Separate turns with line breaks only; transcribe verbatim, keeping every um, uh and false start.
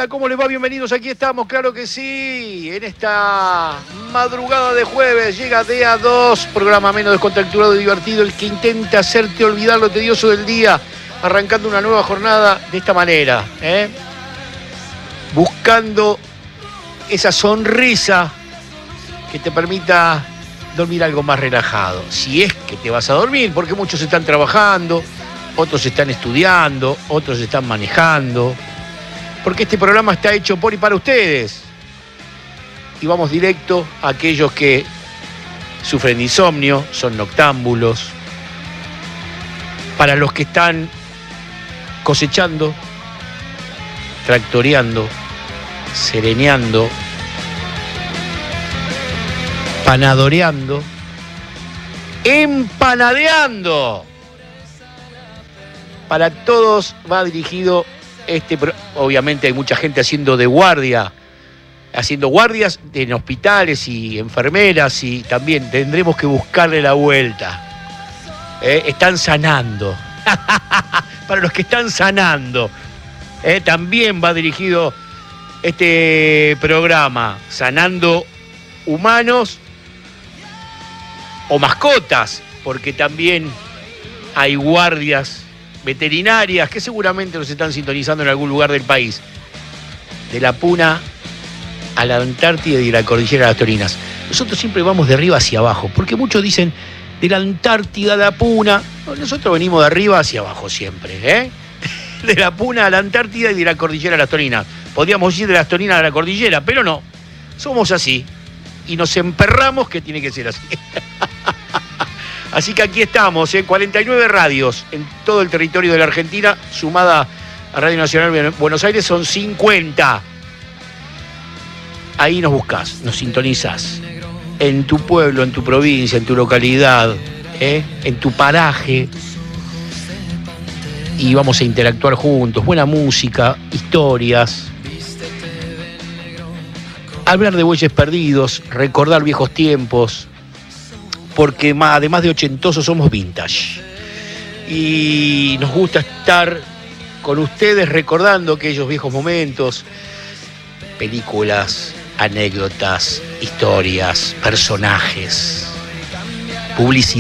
hola, ¿cómo les va? Bienvenidos, aquí estamos, claro que sí. En esta madrugada de jueves llega D A dos, programa menos descontracturado y divertido, el que intenta hacerte olvidar lo tedioso del día, arrancando una nueva jornada de esta manera, ¿eh? Buscando esa sonrisa que te permita dormir algo más relajado. Si es que te vas a dormir, porque muchos están trabajando, otros están estudiando, otros están manejando, porque este programa está hecho por y para ustedes. Y vamos directo a aquellos que sufren de insomnio, son noctámbulos, para los que están cosechando, tractoreando, sereneando, panadoreando, empanadeando. Para todos va dirigido este, obviamente hay mucha gente haciendo de guardia, haciendo guardias en hospitales y enfermeras, y también tendremos que buscarle la vuelta. ¿Eh? Están sanando. Para los que están sanando, ¿eh? También va dirigido este programa, sanando humanos o mascotas, porque también hay guardias veterinarias que seguramente nos están sintonizando en algún lugar del país. De la Puna a la Antártida y de la Cordillera de las Tolinas. Nosotros siempre vamos de arriba hacia abajo, porque muchos dicen de la Antártida a la Puna. Nosotros venimos de arriba hacia abajo siempre, ¿eh? De la Puna a la Antártida y de la Cordillera de las Tolinas. Podríamos ir de las Tolinas a la Cordillera, pero no. Somos así. Y nos emperramos que tiene que ser así. Así que aquí estamos, en cuarenta y nueve radios en todo el territorio de la Argentina, sumada a Radio Nacional de Buenos Aires, son cincuenta. Ahí nos buscás, nos sintonizás. En tu pueblo, en tu provincia, en tu localidad, ¿eh? En tu paraje. Y vamos a interactuar juntos. Buena música, historias. Hablar de bueyes perdidos, recordar viejos tiempos. Porque además de ochentosos somos vintage. Y nos gusta estar con ustedes recordando aquellos viejos momentos, películas, anécdotas, historias, personajes, publicidad.